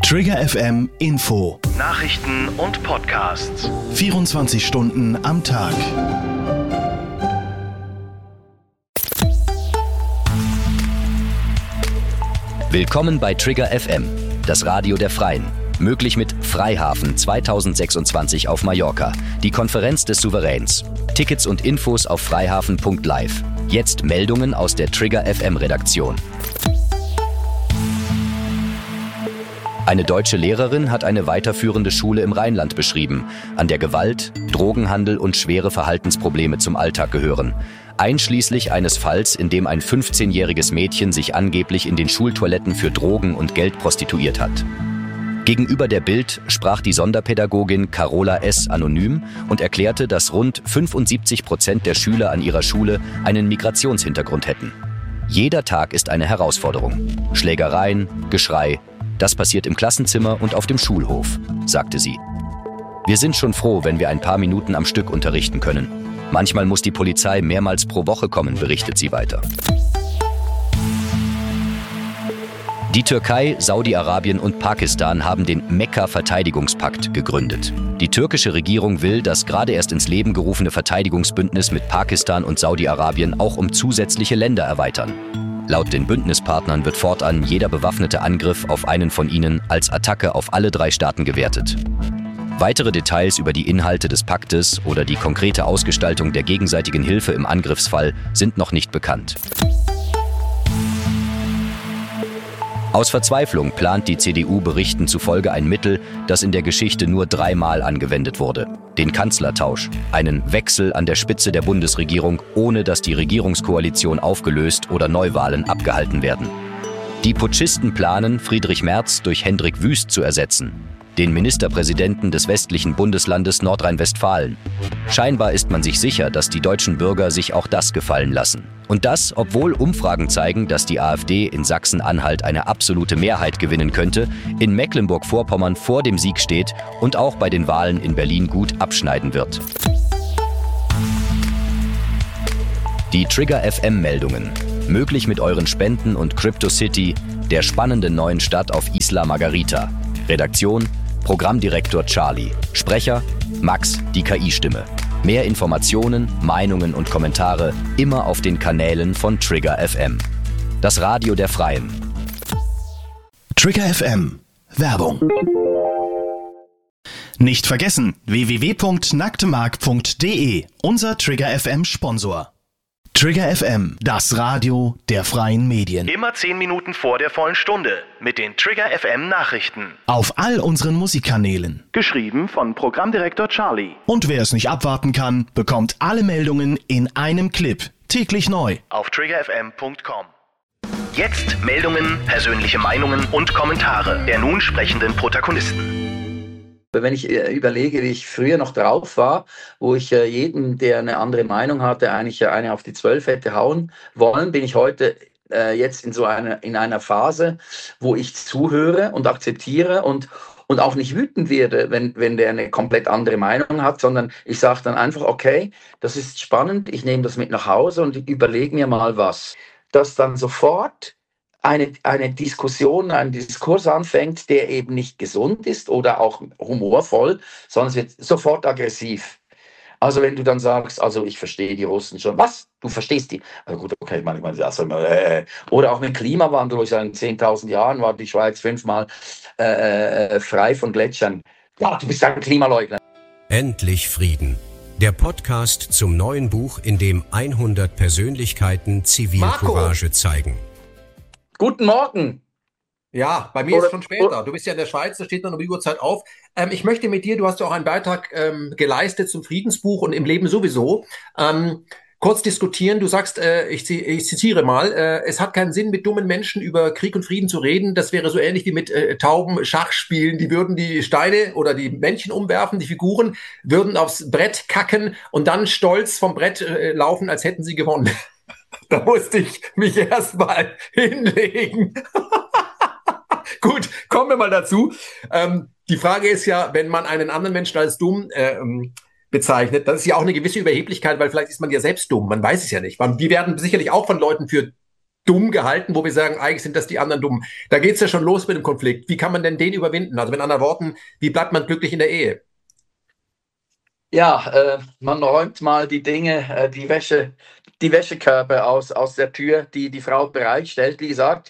Trigger FM Info. Nachrichten und Podcasts. 24 Stunden am Tag. Willkommen bei Trigger FM, das Radio der Freien. Möglich mit Freihafen 2026 auf Mallorca, die Konferenz des Souveräns. Tickets und Infos auf freihafen.live. Jetzt Meldungen aus der Trigger FM Redaktion. Eine deutsche Lehrerin hat eine weiterführende Schule im Rheinland beschrieben, an der Gewalt, Drogenhandel und schwere Verhaltensprobleme zum Alltag gehören. Einschließlich eines Falls, in dem ein 15-jähriges Mädchen sich angeblich in den Schultoiletten für Drogen und Geld prostituiert hat. Gegenüber der Bild sprach die Sonderpädagogin Carola S. anonym und erklärte, dass rund 75% der Schüler an ihrer Schule einen Migrationshintergrund hätten. Jeder Tag ist eine Herausforderung. Schlägereien, Geschrei, das passiert im Klassenzimmer und auf dem Schulhof, sagte sie. Wir sind schon froh, wenn wir ein paar Minuten am Stück unterrichten können. Manchmal muss die Polizei mehrmals pro Woche kommen, berichtet sie weiter. Die Türkei, Saudi-Arabien und Pakistan haben den Mekka-Verteidigungspakt gegründet. Die türkische Regierung will das gerade erst ins Leben gerufene Verteidigungsbündnis mit Pakistan und Saudi-Arabien auch um zusätzliche Länder erweitern. Laut den Bündnispartnern wird fortan jeder bewaffnete Angriff auf einen von ihnen als Attacke auf alle 3 Staaten gewertet. Weitere Details über die Inhalte des Paktes oder die konkrete Ausgestaltung der gegenseitigen Hilfe im Angriffsfall sind noch nicht bekannt. Aus Verzweiflung plant die CDU Berichten zufolge ein Mittel, das in der Geschichte nur 3-mal angewendet wurde. Den Kanzlertausch, einen Wechsel an der Spitze der Bundesregierung, ohne dass die Regierungskoalition aufgelöst oder Neuwahlen abgehalten werden. Die Putschisten planen, Friedrich Merz durch Hendrik Wüst zu ersetzen, den Ministerpräsidenten des westlichen Bundeslandes Nordrhein-Westfalen. Scheinbar ist man sich sicher, dass die deutschen Bürger sich auch das gefallen lassen. Und das, obwohl Umfragen zeigen, dass die AfD in Sachsen-Anhalt eine absolute Mehrheit gewinnen könnte, in Mecklenburg-Vorpommern vor dem Sieg steht und auch bei den Wahlen in Berlin gut abschneiden wird. Die Trigger FM-Meldungen. Möglich mit euren Spenden und CryptoCity, der spannenden neuen Stadt auf Isla Margarita. Redaktion: Programmdirektor Charlie. Sprecher: Max, die KI-Stimme. Mehr Informationen, Meinungen und Kommentare immer auf den Kanälen von Trigger FM. Das Radio der Freien. Trigger FM. Werbung. Nicht vergessen, www.nacktemark.de, unser Trigger FM Sponsor. Trigger FM, das Radio der freien Medien. Immer 10 Minuten vor der vollen Stunde mit den Trigger FM Nachrichten. Auf all unseren Musikkanälen. Geschrieben von Programmdirektor Charlie. Und wer es nicht abwarten kann, bekommt alle Meldungen in einem Clip. Täglich neu. Auf triggerfm.com. Jetzt Meldungen, persönliche Meinungen und Kommentare der nun sprechenden Protagonisten. Wenn ich überlege, wie ich früher noch drauf war, wo ich jedem, der eine andere Meinung hatte, eigentlich eine auf die 12 hätte hauen wollen, bin ich heute jetzt in einer Phase, wo ich zuhöre und akzeptiere und auch nicht wütend werde, wenn der eine komplett andere Meinung hat, sondern ich sage dann einfach, okay, das ist spannend, ich nehme das mit nach Hause und überlege mir mal was. Dass dann sofort eine Diskussion, ein Diskurs anfängt, der eben nicht gesund ist oder auch humorvoll, sondern es wird sofort aggressiv. Also wenn du dann sagst, also ich verstehe die Russen schon. Was? Du verstehst die? Also gut, okay, manchmal oder auch mit Klimawandel, wo ich sage, in 10.000 Jahren war die Schweiz 5-mal frei von Gletschern. Ja, du bist ein Klimaleugner. Endlich Frieden. Der Podcast zum neuen Buch, in dem 100 Persönlichkeiten Zivilcourage zeigen. Guten Morgen. Ja, bei mir ist es schon später. Du bist ja in der Schweiz, da steht noch um die Uhrzeit auf. Ich möchte mit dir, du hast ja auch einen Beitrag geleistet zum Friedensbuch und im Leben sowieso, kurz diskutieren. Du sagst, ich zitiere mal, es hat keinen Sinn, mit dummen Menschen über Krieg und Frieden zu reden. Das wäre so ähnlich wie mit Tauben Schach spielen. Die würden die Steine oder die Männchen umwerfen, die Figuren würden aufs Brett kacken und dann stolz vom Brett laufen, als hätten sie gewonnen. Da musste ich mich erstmal hinlegen. Gut, kommen wir mal dazu. Die Frage ist ja, wenn man einen anderen Menschen als dumm bezeichnet, das ist ja auch eine gewisse Überheblichkeit, weil vielleicht ist man ja selbst dumm, man weiß es ja nicht. Wir werden sicherlich auch von Leuten für dumm gehalten, wo wir sagen, eigentlich sind das die anderen dumm. Da geht's ja schon los mit dem Konflikt. Wie kann man denn den überwinden? Also mit anderen Worten, wie bleibt man glücklich in der Ehe? Ja, man räumt mal die Dinge, die Wäschekörbe aus der Tür, die die Frau bereitstellt. Wie gesagt,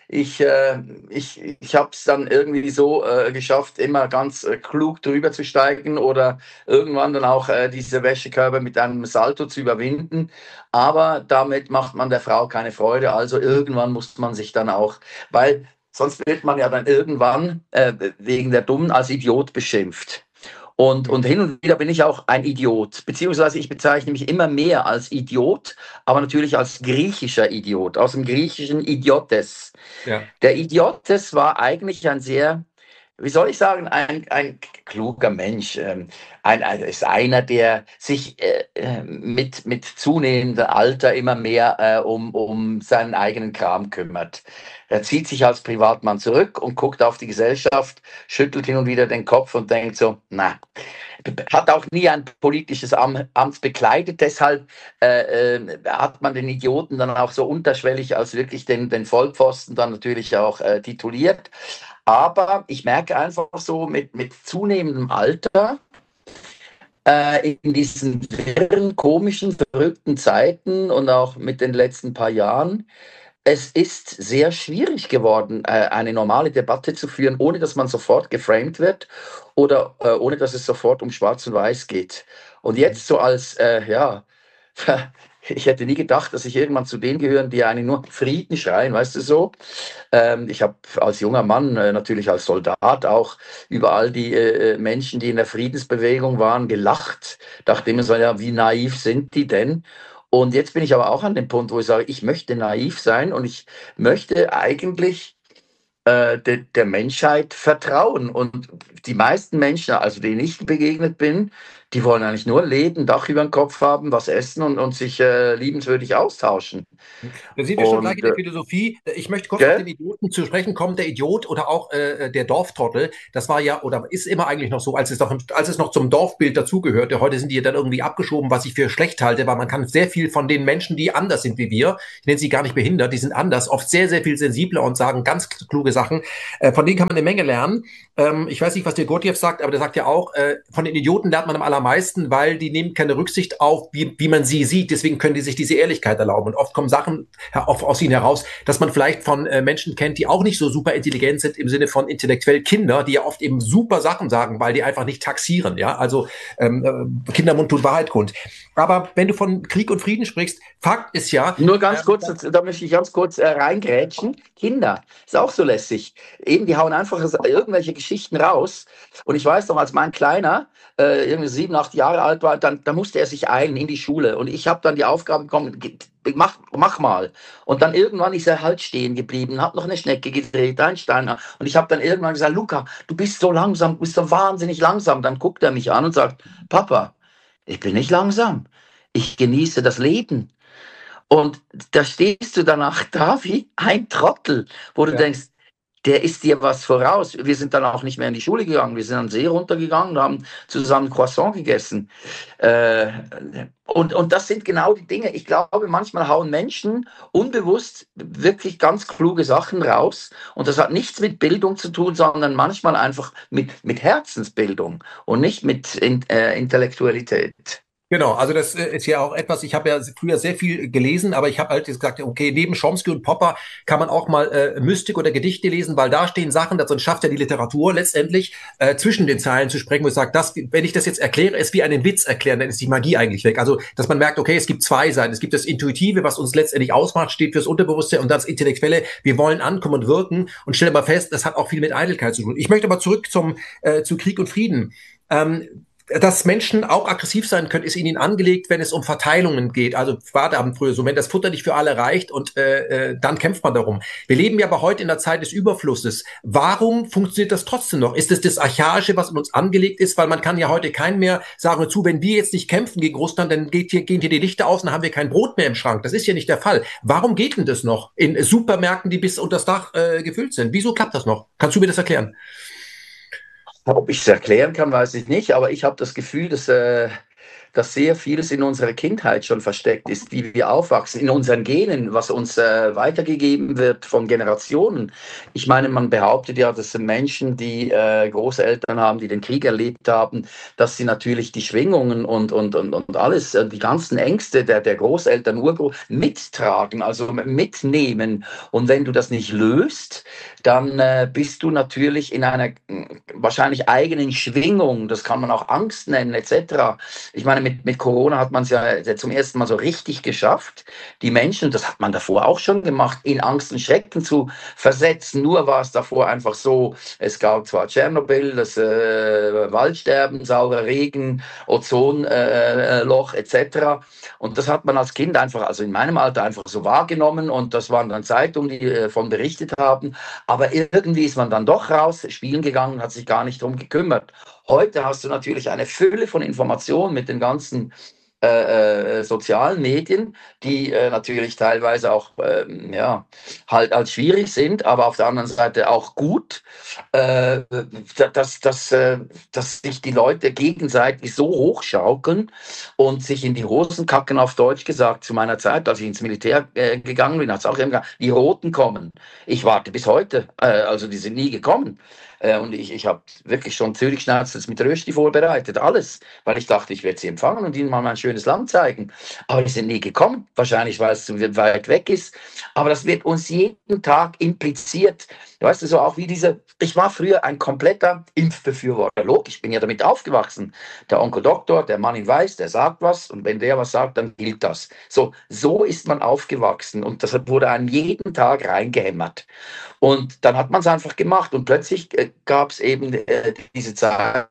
ich habe es dann irgendwie so geschafft, immer ganz klug drüber zu steigen oder irgendwann dann auch diese Wäschekörbe mit einem Salto zu überwinden. Aber damit macht man der Frau keine Freude. Also irgendwann muss man sich dann auch, weil sonst wird man ja dann irgendwann wegen der Dummen als Idiot beschimpft. Und hin und wieder bin ich auch ein Idiot, beziehungsweise ich bezeichne mich immer mehr als Idiot, aber natürlich als griechischer Idiot, aus dem griechischen Idiotes. Ja. Der Idiotes war eigentlich ein sehr, wie soll ich sagen, ein kluger Mensch. Ist einer, der sich mit zunehmendem Alter immer mehr um seinen eigenen Kram kümmert. Er zieht sich als Privatmann zurück und guckt auf die Gesellschaft, schüttelt hin und wieder den Kopf und denkt so, na, hat auch nie ein politisches Amt bekleidet, deshalb hat man den Idioten dann auch so unterschwellig als wirklich den Vollpfosten dann natürlich auch tituliert. Aber ich merke einfach so mit zunehmendem Alter, in diesen wirren, komischen, verrückten Zeiten und auch mit den letzten paar Jahren, es ist sehr schwierig geworden, eine normale Debatte zu führen, ohne dass man sofort geframed wird oder ohne dass es sofort um Schwarz und Weiß geht. Und jetzt so als, ich hätte nie gedacht, dass ich irgendwann zu denen gehören, die eigentlich nur Frieden schreien, weißt du so. Ich habe als junger Mann, natürlich als Soldat auch, über all die Menschen, die in der Friedensbewegung waren, gelacht. Dachte immer so, ja, wie naiv sind die denn? Und jetzt bin ich aber auch an dem Punkt, wo ich sage, ich möchte naiv sein und ich möchte eigentlich der Menschheit vertrauen. Und die meisten Menschen, also denen ich begegnet bin, die wollen eigentlich nur leben, Dach über den Kopf haben, was essen und sich liebenswürdig austauschen. Da sind wir schon gleich in der Philosophie. Ich möchte kurz auf den Idioten zu sprechen kommen. Der Idiot oder auch der Dorftrottel, das war ja oder ist immer eigentlich noch so, als es noch zum Dorfbild dazugehörte. Heute sind die dann irgendwie abgeschoben, was ich für schlecht halte, weil man kann sehr viel von den Menschen, die anders sind wie wir, ich nenne sie gar nicht behindert, die sind anders, oft sehr, sehr viel sensibler und sagen ganz kluge Sachen. Von denen kann man eine Menge lernen. Ich weiß nicht, was der Gurdjieff sagt, aber der sagt ja auch, von den Idioten lernt man am allermeisten, weil die nehmen keine Rücksicht auf, wie man sie sieht. Deswegen können die sich diese Ehrlichkeit erlauben. Und oft kommen Sachen aus ihnen heraus, dass man vielleicht von Menschen kennt, die auch nicht so super intelligent sind, im Sinne von intellektuell Kinder, die ja oft eben super Sachen sagen, weil die einfach nicht taxieren. Ja, also Kindermund tut Wahrheit kund. Aber wenn du von Krieg und Frieden sprichst, Fakt ist ja... Nur ganz kurz, da möchte ich ganz kurz reingrätschen. Kinder, ist auch so lässig. Eben, die hauen einfach irgendwelche Geschichten raus. Und ich weiß noch, als mein Kleiner irgendwie 7, 8 Jahre alt war, dann musste er sich eilen in die Schule. Und ich habe dann die Aufgabe bekommen, mach mal. Und dann irgendwann ist er halt stehen geblieben, hat noch eine Schnecke gedreht, ein Stein. Und ich habe dann irgendwann gesagt, Luca, du bist so langsam, du bist so wahnsinnig langsam. Dann guckt er mich an und sagt, Papa, ich bin nicht langsam. Ich genieße das Leben. Und da stehst du danach da wie ein Trottel, wo du denkst, der ist dir was voraus. Wir sind dann auch nicht mehr in die Schule gegangen. Wir sind an den See runtergegangen und haben zusammen Croissant gegessen. Und das sind genau die Dinge. Ich glaube, manchmal hauen Menschen unbewusst wirklich ganz kluge Sachen raus. Und das hat nichts mit Bildung zu tun, sondern manchmal einfach mit Herzensbildung und nicht mit Intellektualität. Genau, also das ist ja auch etwas, ich habe ja früher sehr viel gelesen, aber ich habe halt jetzt gesagt, okay, neben Chomsky und Popper kann man auch mal Mystik oder Gedichte lesen, weil da stehen Sachen, das schafft ja die Literatur letztendlich zwischen den Zeilen zu sprechen, wo ich sage, wenn ich das jetzt erkläre, ist wie einen Witz erklären, dann ist die Magie eigentlich weg. Also, dass man merkt, okay, es gibt zwei Seiten. Es gibt das Intuitive, was uns letztendlich ausmacht, steht fürs Unterbewusstsein und das Intellektuelle, wir wollen ankommen und wirken und stell mal fest, das hat auch viel mit Eitelkeit zu tun. Ich möchte aber zurück zu Krieg und Frieden. Dass Menschen auch aggressiv sein können, ist in ihnen angelegt, wenn es um Verteilungen geht. Also Vater haben früher so, wenn das Futter nicht für alle reicht und dann kämpft man darum. Wir leben ja aber heute in der Zeit des Überflusses. Warum funktioniert das trotzdem noch? Ist es das Archaische, was in uns angelegt ist? Weil man kann ja heute kein mehr sagen, wenn wir jetzt nicht kämpfen gegen Russland, dann gehen hier die Lichter aus und dann haben wir kein Brot mehr im Schrank. Das ist ja nicht der Fall. Warum geht denn das noch in Supermärkten, die bis unter das Dach gefüllt sind? Wieso klappt das noch? Kannst du mir das erklären? Ob ich es erklären kann, weiß ich nicht, aber ich habe das Gefühl, dass dass sehr vieles in unserer Kindheit schon versteckt ist, wie wir aufwachsen, in unseren Genen, was uns weitergegeben wird von Generationen. Ich meine, man behauptet ja, dass Menschen, die Großeltern haben, die den Krieg erlebt haben, dass sie natürlich die Schwingungen und alles, die ganzen Ängste der Großeltern, mittragen, also mitnehmen. Und wenn du das nicht löst, dann bist du natürlich in einer wahrscheinlich eigenen Schwingung. Das kann man auch Angst nennen, etc. Ich meine, mit Corona hat man es ja zum ersten Mal so richtig geschafft, die Menschen, das hat man davor auch schon gemacht, in Angst und Schrecken zu versetzen. Nur war es davor einfach so, es gab zwar Tschernobyl, das Waldsterben, saurer Regen, Ozonloch etc. Und das hat man als Kind einfach, also in meinem Alter, einfach so wahrgenommen und das waren dann Zeitungen, die davon berichtet haben. Aber irgendwie ist man dann doch raus, spielen gegangen, hat sich gar nicht drum gekümmert. Heute hast du natürlich eine Fülle von Informationen mit den ganzen sozialen Medien, die natürlich teilweise auch halt als schwierig sind, aber auf der anderen Seite auch gut, dass sich die Leute gegenseitig so hochschaukeln und sich in die Hosen kacken, auf Deutsch gesagt. Zu meiner Zeit, als ich ins Militär gegangen bin, hat es auch immer gesagt, die Roten kommen. Ich warte bis heute, also die sind nie gekommen. Und ich habe wirklich schon Zürich-Schnauzels mit Rösti vorbereitet, alles, weil ich dachte, ich werde sie empfangen und ihnen mal mein schönes Land zeigen. Aber die sind nie gekommen, wahrscheinlich, weil es zu weit weg ist. Aber das wird uns jeden Tag impliziert. Weißt du, so auch wie ich war früher ein kompletter Impfbefürworter. Logisch, ich bin ja damit aufgewachsen. Der Onkel Doktor, der Mann in Weiß, der sagt was und wenn der was sagt, dann gilt das. So ist man aufgewachsen und das wurde einem jeden Tag reingehämmert. Und dann hat man es einfach gemacht und plötzlich gab es eben diese Zeit,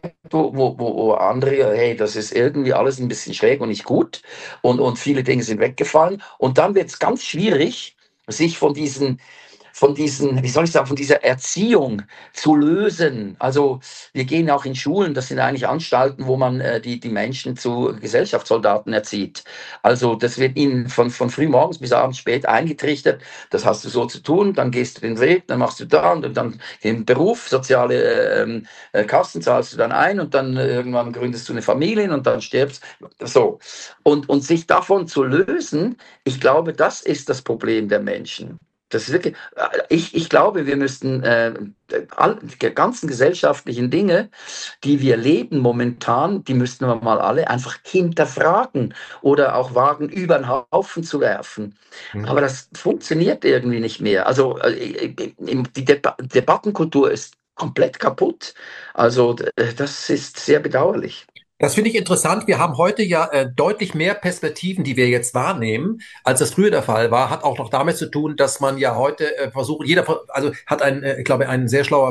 wo andere, hey, das ist irgendwie alles ein bisschen schräg und nicht gut und viele Dinge sind weggefallen. Und dann wird es ganz schwierig, sich von diesen, wie soll ich sagen, von dieser Erziehung zu lösen. Also wir gehen auch in Schulen, das sind eigentlich Anstalten, wo man die Menschen zu Gesellschaftssoldaten erzieht. Also das wird ihnen von früh morgens bis abends spät eingetrichtert, das hast du so zu tun, dann gehst du den Weg, dann machst du da und dann den Beruf, soziale Kassen zahlst du dann ein und dann irgendwann gründest du eine Familie und dann stirbst. So. Und sich davon zu lösen, ich glaube, das ist das Problem der Menschen. Das ist wirklich, ich glaube, wir müssten die ganzen gesellschaftlichen Dinge, die wir leben momentan, die müssten wir mal alle einfach hinterfragen oder auch wagen, über den Haufen zu werfen. Aber das funktioniert irgendwie nicht mehr. Also die Debattenkultur ist komplett kaputt. Also das ist sehr bedauerlich. Das finde ich interessant. Wir haben heute ja deutlich mehr Perspektiven, die wir jetzt wahrnehmen, als das früher der Fall war. Hat auch noch damit zu tun, dass man ja heute versucht, hat ich glaube, ein sehr schlauer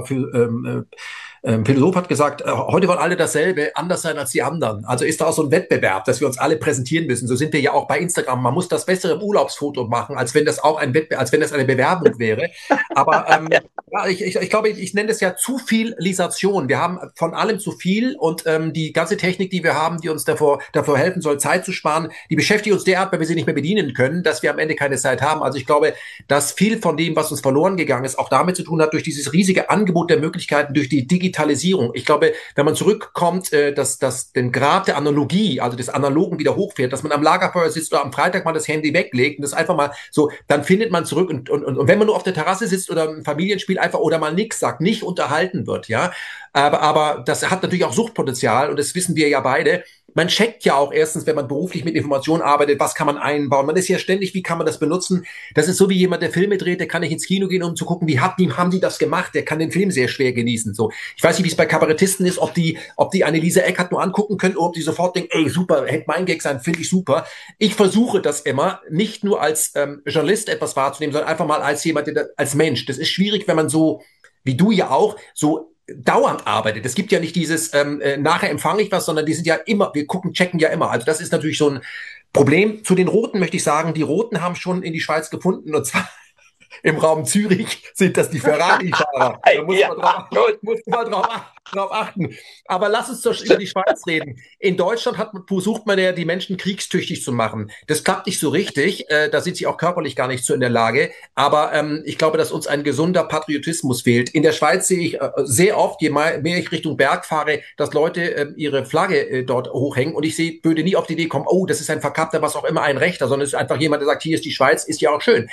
Philosoph hat gesagt, heute wollen alle dasselbe, anders sein als die anderen. Also ist da auch so ein Wettbewerb, dass wir uns alle präsentieren müssen. So sind wir ja auch bei Instagram. Man muss das bessere Urlaubsfoto machen, als wenn das auch als wenn das eine Bewerbung wäre. Aber ich glaube, ich nenne das ja Zufilisation. Wir haben von allem zu viel und die ganze Technik, die wir haben, die uns davor helfen soll, Zeit zu sparen, die beschäftigt uns derart, weil wir sie nicht mehr bedienen können, dass wir am Ende keine Zeit haben. Also ich glaube, dass viel von dem, was uns verloren gegangen ist, auch damit zu tun hat, durch dieses riesige Angebot der Möglichkeiten, durch die Digitalisierung. Ich glaube, wenn man zurückkommt, dass den Grad der Analogie, also des Analogen wieder hochfährt, dass man am Lagerfeuer sitzt oder am Freitag mal das Handy weglegt und das einfach mal so, dann findet man zurück und wenn man nur auf der Terrasse sitzt oder ein Familienspiel einfach oder mal nichts sagt, nicht unterhalten wird, ja. Aber das hat natürlich auch Suchtpotenzial und das wissen wir ja beide. Man checkt ja auch erstens, wenn man beruflich mit Informationen arbeitet, was kann man einbauen. Man ist ja ständig, wie kann man das benutzen? Das ist so wie jemand, der Filme dreht, der kann nicht ins Kino gehen, um zu gucken, wie haben die das gemacht? Der kann den Film sehr schwer genießen. So, ich weiß nicht, wie es bei Kabarettisten ist, ob die eine Lisa Eckhardt nur angucken können oder ob die sofort denken, ey, super, hätte mein Gag sein, finde ich super. Ich versuche das immer, nicht nur als Journalist etwas wahrzunehmen, sondern einfach mal als jemand, als Mensch. Das ist schwierig, wenn man so, wie du ja auch, so dauernd arbeitet. Es gibt ja nicht dieses nachher empfange ich was, sondern die sind ja immer, wir checken ja immer. Also das ist natürlich so ein Problem. Zu den Roten möchte ich sagen, die Roten haben schon in die Schweiz gefunden und zwar Im Raum Zürich sind das die Ferrari-Fahrer. Da muss man drauf achten. Aber lass uns doch über die Schweiz reden. In Deutschland versucht man ja, die Menschen kriegstüchtig zu machen. Das klappt nicht so richtig. Da sind sie auch körperlich gar nicht so in der Lage. Aber ich glaube, dass uns ein gesunder Patriotismus fehlt. In der Schweiz sehe ich sehr oft, je mehr ich Richtung Berg fahre, dass Leute ihre Flagge dort hochhängen. Und ich würde nie auf die Idee kommen, oh, das ist ein Verkappter, was auch immer, ein Rechter, sondern es ist einfach jemand, der sagt, hier ist die Schweiz, ist ja auch schön.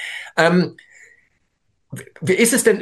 Wie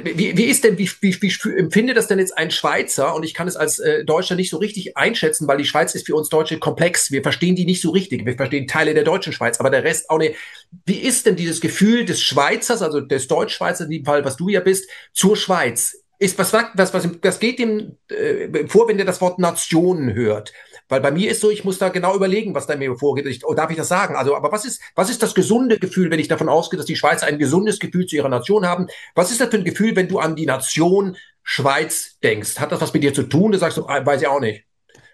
empfindet das denn jetzt ein Schweizer? Und ich kann es als Deutscher nicht so richtig einschätzen, weil die Schweiz ist für uns Deutsche komplex. Wir verstehen die nicht so richtig. Wir verstehen Teile der deutschen Schweiz, aber der Rest auch nicht. Wie ist denn dieses Gefühl des Schweizers, also des Deutschschweizers in dem Fall, was du ja bist, zur Schweiz? Was geht dem vor, wenn der das Wort Nation hört? Weil bei mir ist so, ich muss da genau überlegen, was da mir vorgeht. Darf ich das sagen? Also, aber was ist das gesunde Gefühl, wenn ich davon ausgehe, dass die Schweizer ein gesundes Gefühl zu ihrer Nation haben? Was ist das für ein Gefühl, wenn du an die Nation Schweiz denkst? Hat das was mit dir zu tun? Du sagst, weiß ich auch nicht.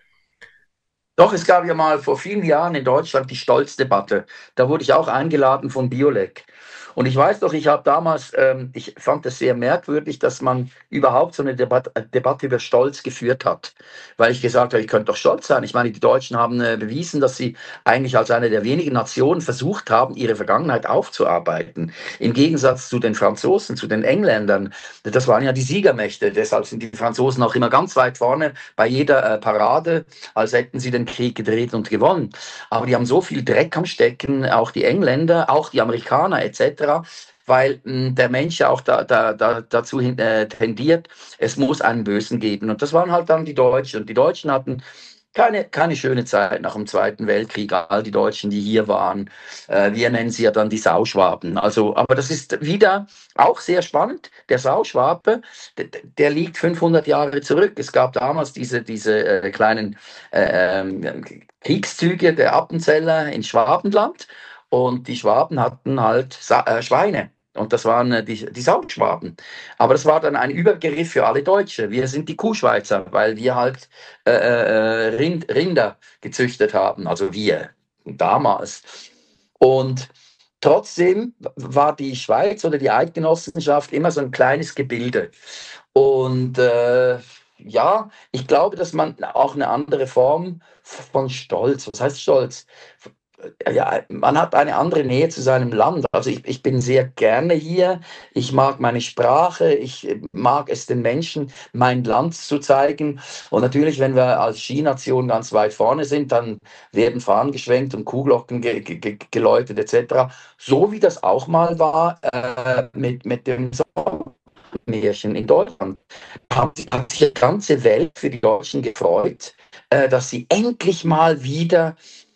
Doch, es gab ja mal vor vielen Jahren in Deutschland die Stolzdebatte. Da wurde ich auch eingeladen von Biolek. Und ich weiß doch, ich habe damals, ich fand es sehr merkwürdig, dass man überhaupt so eine Debatte über Stolz geführt hat. Weil ich gesagt habe, ich könnte doch stolz sein. Ich meine, die Deutschen haben bewiesen, dass sie eigentlich als eine der wenigen Nationen versucht haben, ihre Vergangenheit aufzuarbeiten. Im Gegensatz zu den Franzosen, zu den Engländern. Das waren ja die Siegermächte. Deshalb sind die Franzosen auch immer ganz weit vorne bei jeder Parade, als hätten sie den Krieg gedreht und gewonnen. Aber die haben so viel Dreck am Stecken, auch die Engländer, auch die Amerikaner etc., weil der Mensch ja auch dazu tendiert, es muss einen Bösen geben. Und das waren halt dann die Deutschen. Und die Deutschen hatten keine schöne Zeit nach dem Zweiten Weltkrieg, all die Deutschen, die hier waren. Wir nennen sie ja dann die Sauschwaben. Also, aber das ist wieder auch sehr spannend. Der Sauschwabe, der liegt 500 Jahre zurück. Es gab damals diese kleinen Kriegszüge der Appenzeller in Schwabenland. Und die Schwaben hatten halt Schweine. Und das waren die Sauschwaben. Aber das war dann ein Übergriff für alle Deutsche. Wir sind die Kuhschweizer, weil wir halt Rinder gezüchtet haben. Also wir damals. Und trotzdem war die Schweiz oder die Eidgenossenschaft immer so ein kleines Gebilde. Und ja, ich glaube, dass man auch eine andere Form von Stolz, was heißt Stolz? Ja, man hat eine andere Nähe zu seinem Land. Also ich bin sehr gerne hier. Ich mag meine Sprache. Ich mag es den Menschen, mein Land zu zeigen. Und natürlich, wenn wir als Ski-Nation ganz weit vorne sind, dann werden Fahnen geschwenkt und Kuhglocken geläutet etc. So wie das auch mal war mit dem Sommermärchen in Deutschland. Hat sich die ganze Welt für die Deutschen gefreut, dass sie endlich mal wieder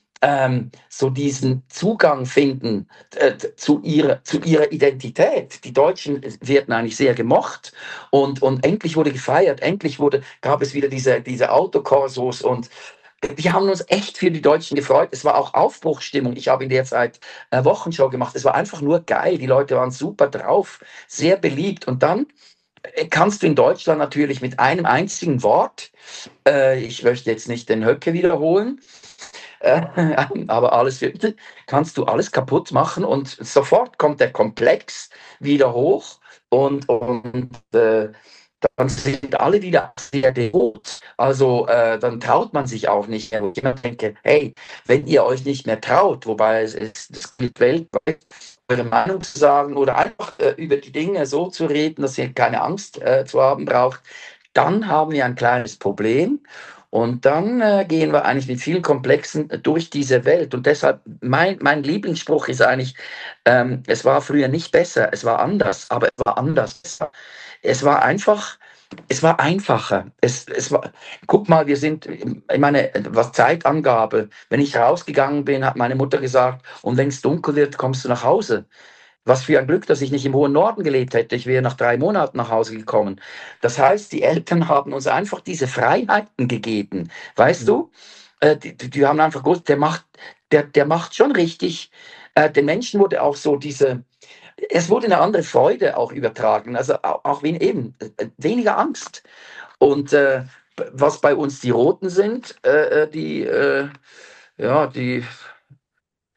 so diesen Zugang finden zu ihrer Identität. Die Deutschen werden eigentlich sehr gemocht und endlich wurde gefeiert, gab es wieder diese Autokorsos und wir haben uns echt für die Deutschen gefreut. Es war auch Aufbruchsstimmung. Ich habe in der Zeit Wochenshow gemacht. Es war einfach nur geil. Die Leute waren super drauf, sehr beliebt. Und dann kannst du in Deutschland natürlich mit einem einzigen Wort, ich möchte jetzt nicht den Höcke wiederholen, aber kannst du alles kaputt machen und sofort kommt der Komplex wieder hoch und dann sind alle wieder sehr devot. Also dann traut man sich auch nicht mehr. Ich immer denke, hey, wenn ihr euch nicht mehr traut, wobei das gilt weltweit, eure Meinung zu sagen oder einfach über die Dinge so zu reden, dass ihr keine Angst zu haben braucht, dann haben wir ein kleines Problem. Und dann gehen wir eigentlich mit vielen Komplexen durch diese Welt. Und deshalb, mein Lieblingsspruch ist eigentlich, es war früher nicht besser, es war anders, aber es war anders. Es war einfach, es war einfacher. Guck mal, ich meine, was Zeitangabe, wenn ich rausgegangen bin, hat meine Mutter gesagt, und wenn es dunkel wird, kommst du nach Hause. Was für ein Glück, dass ich nicht im hohen Norden gelebt hätte. Ich wäre nach 3 Monaten nach Hause gekommen. Das heißt, die Eltern haben uns einfach diese Freiheiten gegeben. Weißt du? Die haben einfach gewusst, der macht schon richtig. Den Menschen wurde auch so es wurde eine andere Freude auch übertragen. Also auch weniger Angst. Und was bei uns die Roten sind,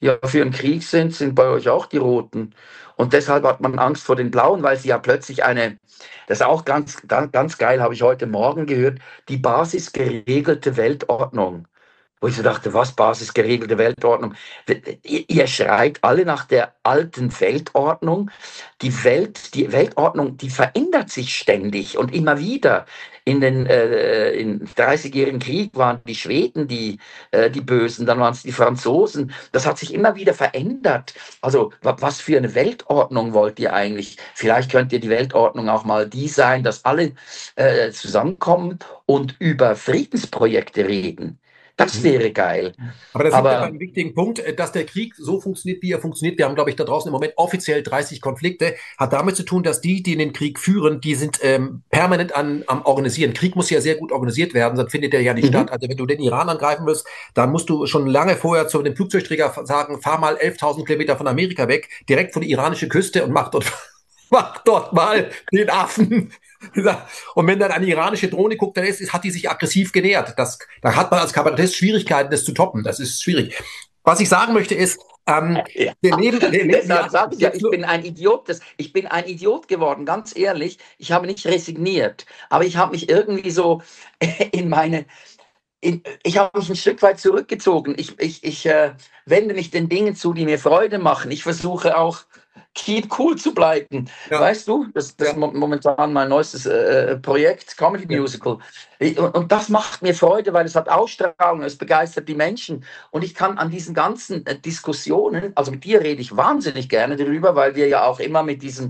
ja für einen Krieg sind bei euch auch die Roten. Und deshalb hat man Angst vor den Blauen, weil sie ja plötzlich das ist auch ganz geil, habe ich heute Morgen gehört, die basisgeregelte Weltordnung. Wo ich so dachte, was basisgeregelte Weltordnung? Ihr schreit alle nach der alten Weltordnung. Die Weltordnung, die verändert sich ständig und immer wieder. Im 30-jährigen Krieg waren die Schweden die Bösen, dann waren es die Franzosen. Das hat sich immer wieder verändert. Also was für eine Weltordnung wollt ihr eigentlich? Vielleicht könnt ihr die Weltordnung auch mal die sein, dass alle zusammenkommen und über Friedensprojekte reden. Das wäre geil. Aber das ist ja ein wichtiger Punkt, dass der Krieg so funktioniert, wie er funktioniert. Wir haben, glaube ich, da draußen im Moment offiziell 30 Konflikte. Hat damit zu tun, dass die den Krieg führen, die sind permanent am Organisieren. Krieg muss ja sehr gut organisiert werden, sonst findet er ja nicht statt. Also wenn du den Iran angreifen willst, dann musst du schon lange vorher zu dem Flugzeugträger sagen, fahr mal 11.000 Kilometer von Amerika weg, direkt von der iranischen Küste und mach dort mal den Affen. Und wenn dann eine iranische Drohne guckt, dann hat die sich aggressiv genähert. Da hat man als Kabarettist Schwierigkeiten, das zu toppen. Das ist schwierig. Was ich sagen möchte ist, deshalb sage ich ja, ich bin ein Idiot. Ich bin ein Idiot geworden, ganz ehrlich. Ich habe nicht resigniert, aber ich habe mich irgendwie so ich habe mich ein Stück weit zurückgezogen. Ich wende mich den Dingen zu, die mir Freude machen. Ich versuche auch keep cool zu bleiben. Ja. Weißt du, das ist momentan mein neuestes Projekt, Comedy Musical. Und das macht mir Freude, weil es hat Ausstrahlung, es begeistert die Menschen. Und ich kann an diesen ganzen Diskussionen, also mit dir rede ich wahnsinnig gerne darüber, weil wir ja auch immer mit diesem,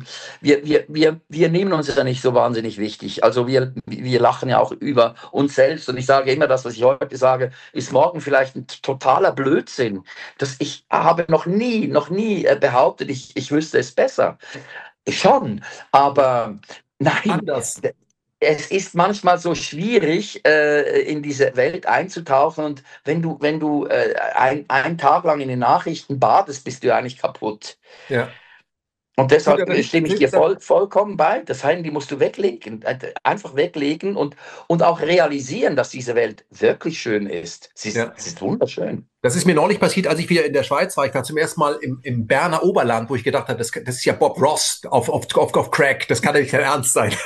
wir nehmen uns ja nicht so wahnsinnig wichtig. Also wir lachen ja auch über uns selbst. Und ich sage immer, das, was ich heute sage, ist morgen vielleicht ein totaler Blödsinn. Ich habe noch nie behauptet, ich wüsste es besser. Schon, aber nein. Anders. Es ist manchmal so schwierig, in diese Welt einzutauchen, und wenn du einen Tag lang in den Nachrichten badest, bist du eigentlich kaputt. Ja. Und deshalb stimme ich dir vollkommen bei. Das Handy musst du weglegen, einfach weglegen und auch realisieren, dass diese Welt wirklich schön ist. Sie ist wunderschön. Das ist mir neulich passiert, als ich wieder in der Schweiz war. Ich war zum ersten Mal im Berner Oberland, wo ich gedacht habe, das ist ja Bob Ross auf Crack. Das kann ja nicht dein Ernst sein.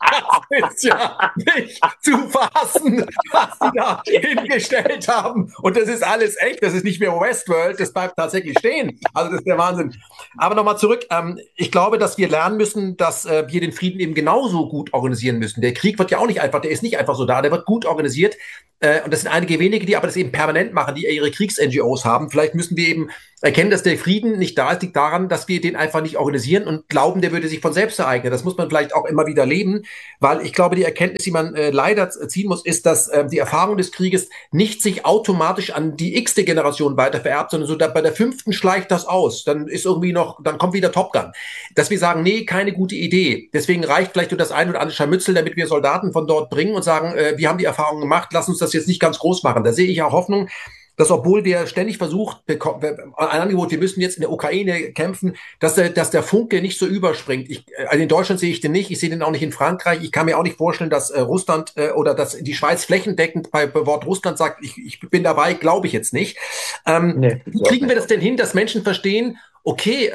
Das ist ja nicht zu fassen, was die da hingestellt haben. Und das ist alles echt. Das ist nicht mehr Westworld. Das bleibt tatsächlich stehen. Also das ist der Wahnsinn. Aber nochmal zurück. Ich glaube, dass wir lernen müssen, dass wir den Frieden eben genauso gut organisieren müssen. Der Krieg wird ja auch nicht einfach, der ist nicht einfach so da. Der wird gut organisiert. Und das sind einige wenige, die aber das eben permanent machen, die ihre Kriegs-NGOs haben. Vielleicht müssen wir eben erkennen, dass der Frieden nicht da ist, liegt daran, dass wir den einfach nicht organisieren und glauben, der würde sich von selbst ereignen. Das muss man vielleicht auch immer wieder leben, weil ich glaube, die Erkenntnis, die man leider ziehen muss, ist, dass die Erfahrung des Krieges nicht sich automatisch an die x-te Generation weiter vererbt, sondern so bei der 5. schleicht das aus. Dann ist irgendwie dann kommt wieder Top Gun. Dass wir sagen, nee, keine gute Idee. Deswegen reicht vielleicht nur das ein oder andere Scharmützel, damit wir Soldaten von dort bringen und sagen, wir haben die Erfahrung gemacht, lass uns das jetzt nicht ganz groß machen. Da sehe ich auch Hoffnung, dass obwohl wir ständig versucht, ein Angebot, wir müssen jetzt in der Ukraine kämpfen, dass der Funke nicht so überspringt. Also in Deutschland sehe ich den nicht, ich sehe den auch nicht in Frankreich. Ich kann mir auch nicht vorstellen, dass Russland oder dass die Schweiz flächendeckend bei Wort Russland sagt, ich bin dabei, glaube ich jetzt nicht. Wie kriegen wir das denn hin, dass Menschen verstehen, okay,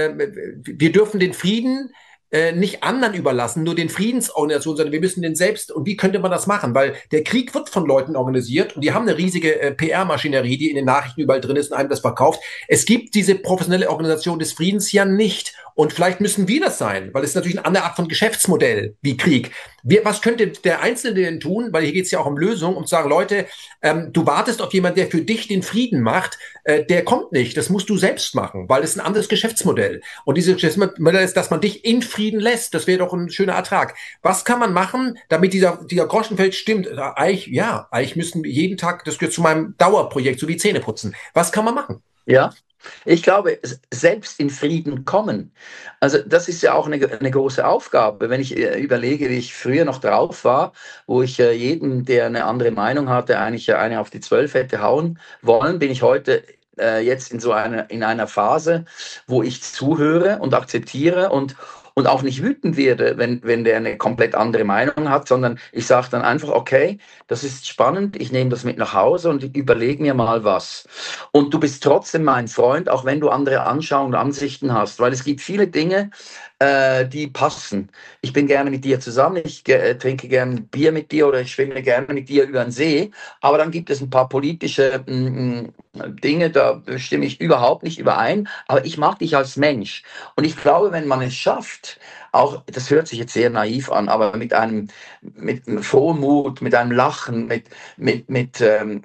wir dürfen den Frieden nicht anderen überlassen, nur den Friedensorganisationen, sondern wir müssen den selbst. Und wie könnte man das machen? Weil der Krieg wird von Leuten organisiert und die haben eine riesige PR-Maschinerie, die in den Nachrichten überall drin ist und einem das verkauft. Es gibt diese professionelle Organisation des Friedens ja nicht. Und vielleicht müssen wir das sein, weil es ist natürlich eine andere Art von Geschäftsmodell wie Krieg. Was könnte der Einzelne denn tun? Weil hier geht es ja auch um Lösungen, um zu sagen, Leute, du wartest auf jemanden, der für dich den Frieden macht, der kommt nicht. Das musst du selbst machen, weil es ein anderes Geschäftsmodell. Und dieses Geschäftsmodell ist, dass man dich in Frieden lässt. Das wäre doch ein schöner Ertrag. Was kann man machen, damit dieser Groschenfeld stimmt? Eigentlich müssen wir jeden Tag, das gehört zu meinem Dauerprojekt, so wie Zähne putzen. Was kann man machen? Ja, ich glaube, selbst in Frieden kommen. Also das ist ja auch eine große Aufgabe. Wenn ich überlege, wie ich früher noch drauf war, wo ich jedem, der eine andere Meinung hatte, eigentlich eine auf die 12 hätte hauen wollen, bin ich heute jetzt in einer Phase, wo ich zuhöre und akzeptiere und und auch nicht wütend werde, wenn der eine komplett andere Meinung hat, sondern ich sage dann einfach, okay, das ist spannend, ich nehme das mit nach Hause und überlege mir mal was. Und du bist trotzdem mein Freund, auch wenn du andere Anschauungen und Ansichten hast, weil es gibt viele Dinge, die passen. Ich bin gerne mit dir zusammen, ich trinke gerne Bier mit dir oder ich schwimme gerne mit dir über den See, aber dann gibt es ein paar politische Dinge, da stimme ich überhaupt nicht überein, aber ich mag dich als Mensch. Und ich glaube, wenn man es schafft, auch, das hört sich jetzt sehr naiv an, aber mit frohem Mut, mit einem Lachen, mit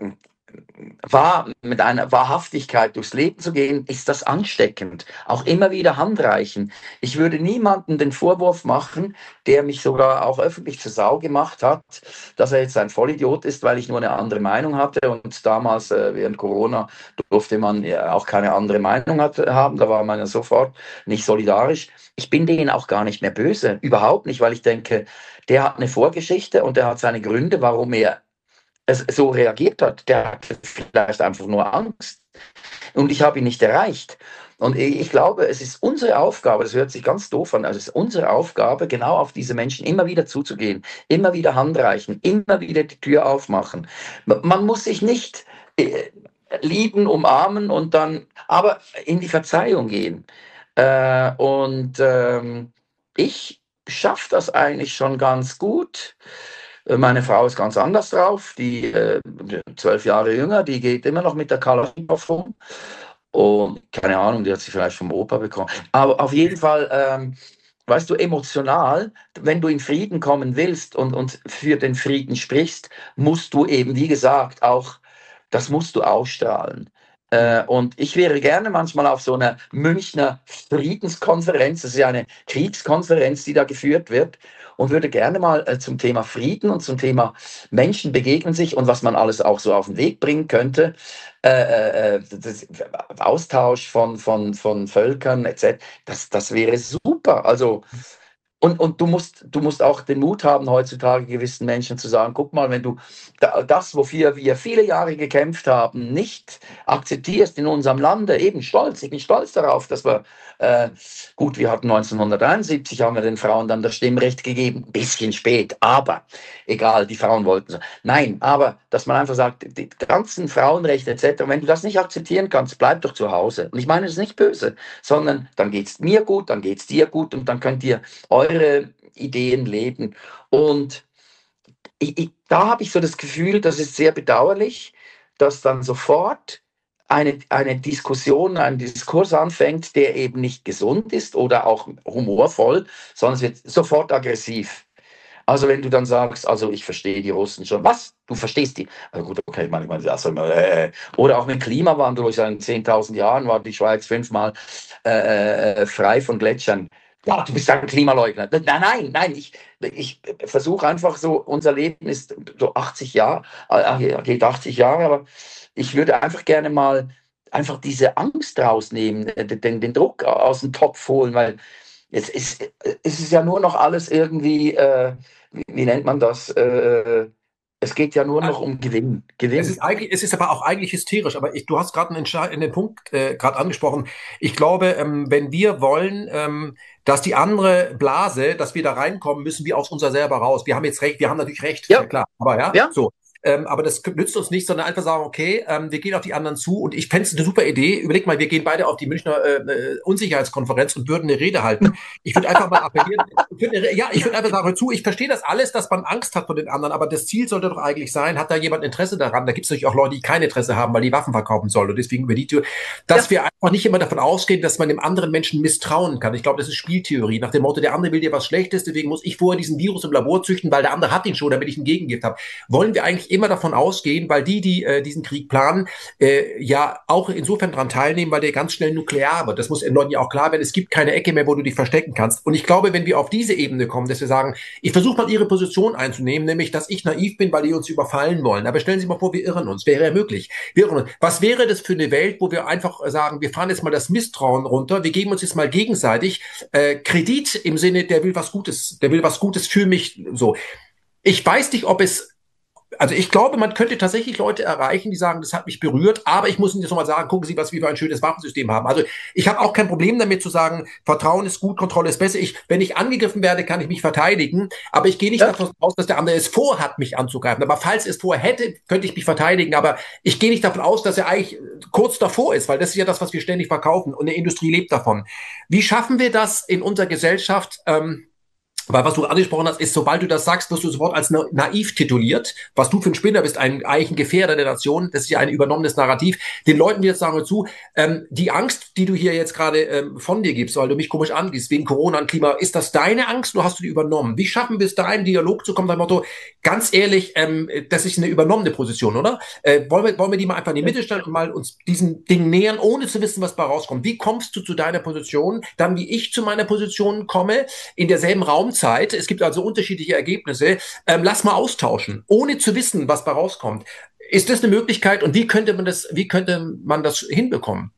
einer Wahrhaftigkeit durchs Leben zu gehen, ist das ansteckend. Auch immer wieder handreichen. Ich würde niemandem den Vorwurf machen, der mich sogar auch öffentlich zur Sau gemacht hat, dass er jetzt ein Vollidiot ist, weil ich nur eine andere Meinung hatte. Und damals während Corona durfte man ja auch keine andere Meinung haben. Da war man ja sofort nicht solidarisch. Ich bin denen auch gar nicht mehr böse. Überhaupt nicht, weil ich denke, der hat eine Vorgeschichte und der hat seine Gründe, warum er so reagiert hat. Der hat vielleicht einfach nur Angst. Und ich habe ihn nicht erreicht. Und ich glaube, es ist unsere Aufgabe, das hört sich ganz doof an, also es ist unsere Aufgabe, genau auf diese Menschen immer wieder zuzugehen, immer wieder handreichen, immer wieder die Tür aufmachen. Man muss sich nicht lieben, umarmen und dann aber in die Verzeihung gehen. Ich schaffe das eigentlich schon ganz gut. Meine Frau ist ganz anders drauf, die 12 Jahre jünger, die geht immer noch mit der Kalaschnikow rum und keine Ahnung, die hat sie vielleicht vom Opa bekommen. Aber auf jeden Fall, weißt du, emotional, wenn du in Frieden kommen willst und für den Frieden sprichst, musst du eben, wie gesagt, auch, das musst du ausstrahlen. Und ich wäre gerne manchmal auf so einer Münchner Friedenskonferenz, das ist ja eine Kriegskonferenz, die da geführt wird, und würde gerne mal zum Thema Frieden und zum Thema Menschen begegnen sich und was man alles auch so auf den Weg bringen könnte, Austausch von Völkern etc., das wäre super. Also und du musst auch den Mut haben, heutzutage gewissen Menschen zu sagen, guck mal, wenn du das, wofür wir viele Jahre gekämpft haben, nicht akzeptierst in unserem Lande, eben stolz, ich bin stolz darauf, dass wir, gut, wir hatten 1973, haben wir den Frauen dann das Stimmrecht gegeben, ein bisschen spät, aber egal, die Frauen wollten so. Nein, aber dass man einfach sagt, die ganzen Frauenrechte etc., wenn du das nicht akzeptieren kannst, bleib doch zu Hause. Und ich meine, das ist nicht böse, sondern dann geht es mir gut, dann geht es dir gut und dann könnt ihr eure Ideen leben. Und da habe ich so das Gefühl, das ist sehr bedauerlich, dass dann sofort eine Diskussion, ein Diskurs anfängt, der eben nicht gesund ist oder auch humorvoll, sondern es wird sofort aggressiv. Also wenn du dann sagst, also ich verstehe die Russen schon. Was? Du verstehst die? Also gut, okay, manchmal oder auch mit Klimawandel, wo ich sage, in 10.000 Jahren war die Schweiz 5-mal frei von Gletschern. Ja, du bist ein Klimaleugner. Nein, ich versuche einfach so, unser Leben ist so 80 Jahre, geht 80 Jahre, aber ich würde einfach gerne mal einfach diese Angst rausnehmen, den Druck aus dem Topf holen, weil es ist ja nur noch alles irgendwie, wie nennt man das? Es geht ja nur noch um Gewinn. Es ist aber auch eigentlich hysterisch. Aber du hast gerade einen entscheidenden Punkt gerade angesprochen. Ich glaube, wenn wir wollen, dass die andere Blase, dass wir da reinkommen, müssen wir aus unser selber raus. Wir haben jetzt recht, wir haben natürlich recht, ja. Klar. Aber ja. So. Aber das nützt uns nicht, sondern einfach sagen, okay, wir gehen auf die anderen zu und ich fände es eine super Idee. Überleg mal, wir gehen beide auf die Münchner Unsicherheitskonferenz und würden eine Rede halten. Ich würde einfach mal appellieren, ich würde einfach sagen, hör zu, ich verstehe das alles, dass man Angst hat vor den anderen, aber das Ziel sollte doch eigentlich sein, hat da jemand Interesse daran? Da gibt es natürlich auch Leute, die kein Interesse haben, weil die Waffen verkaufen sollen und deswegen über die Tür, dass wir einfach nicht immer davon ausgehen, dass man dem anderen Menschen misstrauen kann. Ich glaube, das ist Spieltheorie. Nach dem Motto, der andere will dir was Schlechtes, deswegen muss ich vorher diesen Virus im Labor züchten, weil der andere hat ihn schon, damit ich ein Gegengift habe. Wollen wir eigentlich immer davon ausgehen, weil die diesen Krieg planen, ja auch insofern daran teilnehmen, weil der ganz schnell nuklear wird. Das muss den Leuten ja auch klar werden. Es gibt keine Ecke mehr, wo du dich verstecken kannst. Und ich glaube, wenn wir auf diese Ebene kommen, dass wir sagen, ich versuche mal ihre Position einzunehmen, nämlich, dass ich naiv bin, weil die uns überfallen wollen. Aber stellen Sie mal vor, wir irren uns. Wäre ja möglich. Was wäre das für eine Welt, wo wir einfach sagen, wir fahren jetzt mal das Misstrauen runter, wir geben uns jetzt mal gegenseitig Kredit im Sinne, der will was Gutes für mich. So. Ich weiß nicht, ob es Also ich glaube, man könnte tatsächlich Leute erreichen, die sagen, das hat mich berührt, aber ich muss Ihnen jetzt nochmal sagen, gucken Sie, was wir für ein schönes Waffensystem haben. Also ich habe auch kein Problem damit zu sagen, Vertrauen ist gut, Kontrolle ist besser. Wenn ich angegriffen werde, kann ich mich verteidigen, aber ich gehe nicht davon aus, dass der andere es vorhat, mich anzugreifen. Aber falls es vorher hätte, könnte ich mich verteidigen, aber ich gehe nicht davon aus, dass er eigentlich kurz davor ist, weil das ist ja das, was wir ständig verkaufen und die Industrie lebt davon. Wie schaffen wir das in unserer Gesellschaft, weil was du angesprochen hast, ist, sobald du das sagst, wirst du sofort als naiv tituliert. Was du für ein Spinner bist, eigentlich ein Gefährder der Nation, das ist ja ein übernommenes Narrativ. Den Leuten, die jetzt sagen zu, die Angst, die du hier jetzt gerade von dir gibst, weil du mich komisch angehst, wegen Corona und Klima, ist das deine Angst oder hast du die übernommen? Wie schaffen wir es, da in Dialog zu kommen, nach dem Motto, ganz ehrlich, das ist eine übernommene Position, oder? Wollen wir die mal einfach in die Mitte stellen und mal uns diesem Ding nähern, ohne zu wissen, was bei rauskommt? Wie kommst du zu deiner Position, dann wie ich zu meiner Position komme, in derselben Raumzeit? Es gibt also unterschiedliche Ergebnisse. Lass mal austauschen, ohne zu wissen, was da rauskommt. Ist das eine Möglichkeit und wie könnte man das hinbekommen?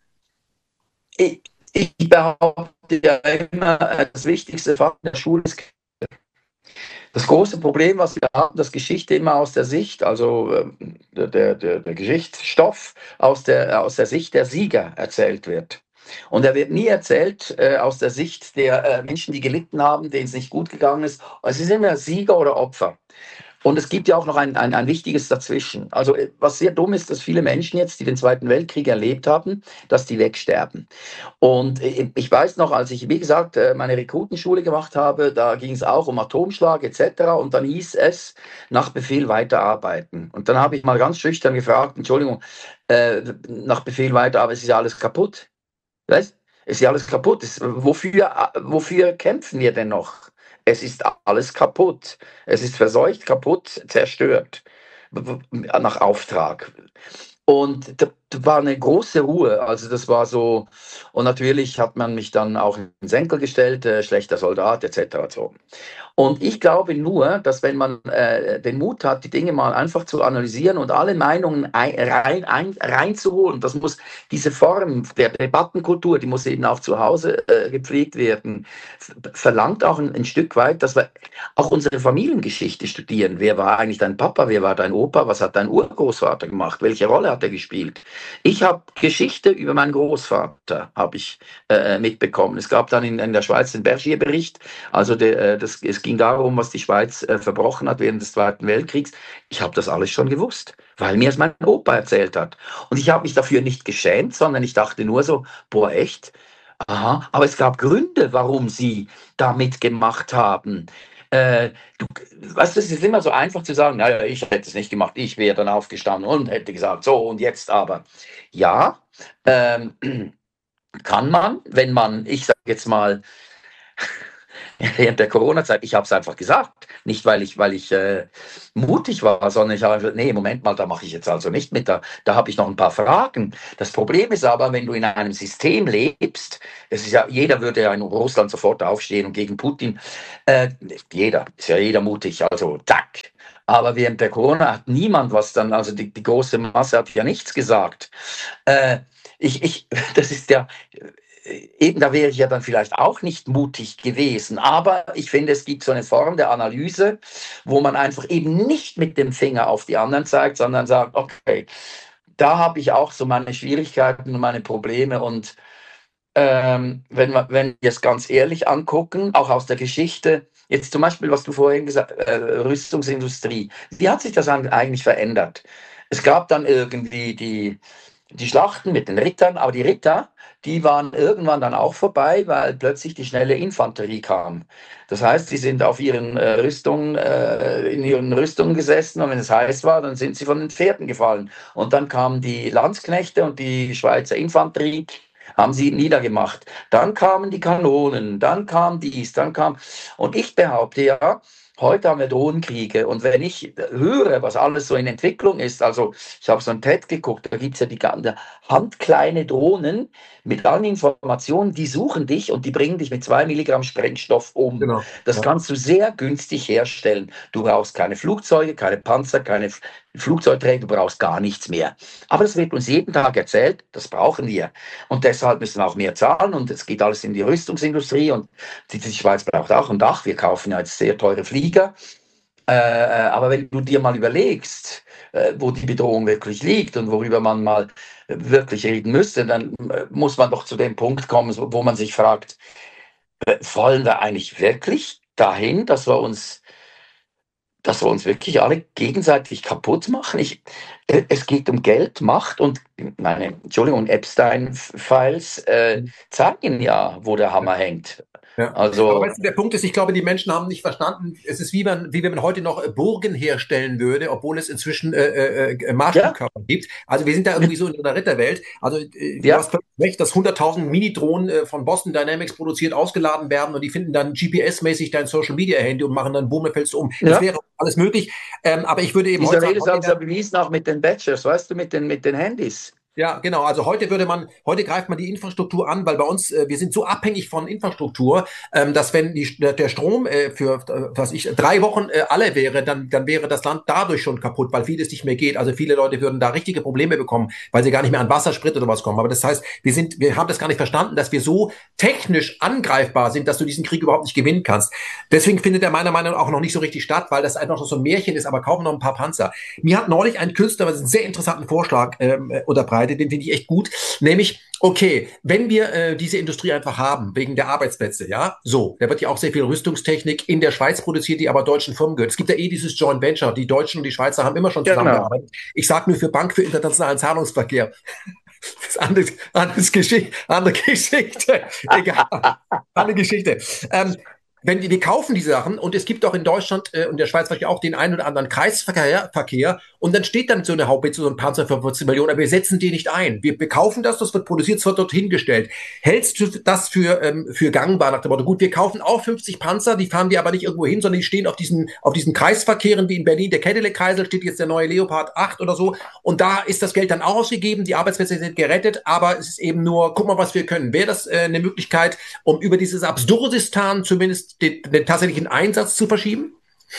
Ich behaupte ja immer, das wichtigste Fach in der Schule ist das große Problem, was wir haben, dass Geschichte immer aus der Sicht, also der Geschichtsstoff aus der Sicht der Sieger erzählt wird. Und er wird nie erzählt aus der Sicht der Menschen, die gelitten haben, denen es nicht gut gegangen ist. Es ist immer Sieger oder Opfer. Und es gibt ja auch noch ein wichtiges dazwischen. Also was sehr dumm ist, dass viele Menschen jetzt, die den Zweiten Weltkrieg erlebt haben, dass die wegsterben. Und ich weiß noch, als ich, wie gesagt, meine Rekrutenschule gemacht habe, da ging es auch um Atomschlag etc. Und dann hieß es, nach Befehl weiterarbeiten. Und dann habe ich mal ganz schüchtern gefragt, Entschuldigung, nach Befehl weiterarbeiten, es ist ja alles kaputt. Weißt? Es ist ja alles kaputt. Wofür kämpfen wir denn noch? Es ist alles kaputt. Es ist verseucht, kaputt, zerstört. Nach Auftrag. Und da war eine große Ruhe. Also das war so. Und natürlich hat man mich dann auch in den Senkel gestellt, schlechter Soldat etc. So. Und ich glaube nur, dass wenn man den Mut hat, die Dinge mal einfach zu analysieren und alle Meinungen reinzuholen, das muss diese Form der Debattenkultur, die muss eben auch zu Hause gepflegt werden, verlangt auch ein Stück weit, dass wir auch unsere Familiengeschichte studieren. Wer war eigentlich dein Papa? Wer war dein Opa? Was hat dein Urgroßvater gemacht? Welche Rolle hat er gespielt? Ich habe Geschichte über meinen Großvater mitbekommen. Es gab dann in der Schweiz den Bergier-Bericht, also es ging darum, was die Schweiz verbrochen hat während des Zweiten Weltkriegs. Ich habe das alles schon gewusst, weil mir es mein Opa erzählt hat. Und ich habe mich dafür nicht geschämt, sondern ich dachte nur so, boah, echt? Aha, aber es gab Gründe, warum sie da mitgemacht haben. Weißt du, es ist immer so einfach zu sagen, naja, ich hätte es nicht gemacht, ich wäre dann aufgestanden und hätte gesagt, so und jetzt aber. Ja, kann man, wenn man, ich sage jetzt mal, während der Corona-Zeit, ich habe es einfach gesagt, nicht weil ich mutig war, sondern ich habe gesagt, nee, Moment mal, da mache ich jetzt also nicht mit, da habe ich noch ein paar Fragen. Das Problem ist aber, wenn du in einem System lebst, es ist ja, jeder würde ja in Russland sofort aufstehen und gegen Putin, ist ja jeder mutig, also zack. Aber während der Corona hat niemand was dann, also die große Masse hat ja nichts gesagt. Das ist ja, eben da wäre ich ja dann vielleicht auch nicht mutig gewesen, aber ich finde, es gibt so eine Form der Analyse, wo man einfach eben nicht mit dem Finger auf die anderen zeigt, sondern sagt, okay, da habe ich auch so meine Schwierigkeiten und meine Probleme und wenn wir es ganz ehrlich angucken, auch aus der Geschichte, jetzt zum Beispiel, was du vorhin gesagt hast, Rüstungsindustrie, wie hat sich das eigentlich verändert? Es gab dann irgendwie die Schlachten mit den Rittern, aber die Ritter, die waren irgendwann dann auch vorbei, weil plötzlich die schnelle Infanterie kam. Das heißt, sie sind auf ihren in ihren Rüstungen gesessen und wenn es heiß war, dann sind sie von den Pferden gefallen. Und dann kamen die Landsknechte und die Schweizer Infanterie, haben sie niedergemacht. Dann kamen die Kanonen, dann kam dies, und ich behaupte ja, heute haben wir Drohnenkriege und wenn ich höre, was alles so in Entwicklung ist, also ich habe so ein TED geguckt, da gibt es ja die ganzen handkleine Drohnen mit allen Informationen, die suchen dich und die bringen dich mit 2 Milligramm Sprengstoff um. Genau. Das kannst du sehr günstig herstellen. Du brauchst keine Flugzeuge, keine Panzer, keine Flugzeugträger, du brauchst gar nichts mehr. Aber das wird uns jeden Tag erzählt, das brauchen wir. Und deshalb müssen wir auch mehr zahlen und es geht alles in die Rüstungsindustrie und die Schweiz braucht auch ein Dach. Wir kaufen ja jetzt sehr teure Flieger. Aber wenn du dir mal überlegst, wo die Bedrohung wirklich liegt und worüber man mal wirklich reden müsste, dann muss man doch zu dem Punkt kommen, wo man sich fragt, wollen wir eigentlich wirklich dahin, dass wir uns wirklich alle gegenseitig kaputt machen? Es geht um Geld, Macht und Epstein-Files zeigen ja, wo der Hammer hängt. Ja. Also, aber weißt du, der Punkt ist, ich glaube, die Menschen haben nicht verstanden, es ist wie wenn man heute noch Burgen herstellen würde, obwohl es inzwischen Marschflugkörper gibt. Also wir sind da irgendwie so in einer Ritterwelt. Also du hast völlig recht, dass 100.000 Mini-Drohnen von Boston Dynamics produziert ausgeladen werden und die finden dann GPS-mäßig dein Social-Media-Handy und machen dann Boom, fällst du um. Das wäre alles möglich. Aber ich würde eben Diese Rede haben sie ja bewiesen, auch mit den Badgers, weißt du, mit den Handys. Ja, genau. Also heute greift man die Infrastruktur an, weil bei uns, wir sind so abhängig von Infrastruktur, dass wenn der Strom für 3 Wochen alle wäre, dann wäre das Land dadurch schon kaputt, weil vieles nicht mehr geht. Also viele Leute würden da richtige Probleme bekommen, weil sie gar nicht mehr an Wasser, Sprit oder was kommen. Aber das heißt, wir haben das gar nicht verstanden, dass wir so technisch angreifbar sind, dass du diesen Krieg überhaupt nicht gewinnen kannst. Deswegen findet er meiner Meinung nach auch noch nicht so richtig statt, weil das einfach so ein Märchen ist, aber kaufen noch ein paar Panzer. Mir hat neulich ein Künstler einen sehr interessanten Vorschlag unterbreitet, den finde ich echt gut, nämlich, okay, wenn wir diese Industrie einfach haben, wegen der Arbeitsplätze, ja, so, da wird ja auch sehr viel Rüstungstechnik in der Schweiz produziert, die aber deutschen Firmen gehört. Es gibt ja dieses Joint Venture, die Deutschen und die Schweizer haben immer schon zusammengearbeitet. Genau. Ich sage nur für Bank für internationalen Zahlungsverkehr. Das ist andere Geschichte. Egal, andere Geschichte. Wir kaufen die Sachen und es gibt auch in Deutschland und der Schweiz auch den einen oder anderen Kreisverkehr und dann steht dann so eine Haubitze, so ein Panzer für 14 Millionen, aber wir setzen die nicht ein. Wir kaufen das wird produziert, es wird dorthin gestellt. Hältst du das für gangbar nach dem Motto, gut, wir kaufen auch 50 Panzer, die fahren wir aber nicht irgendwo hin, sondern die stehen auf diesen Kreisverkehren wie in Berlin, der Cadillac-Kreisel, steht jetzt der neue Leopard 8 oder so und da ist das Geld dann auch ausgegeben, die Arbeitsplätze sind gerettet, aber es ist eben nur, guck mal, was wir können. Wäre das eine Möglichkeit, um über dieses Absurdistan zumindest den tatsächlichen Einsatz zu verschieben?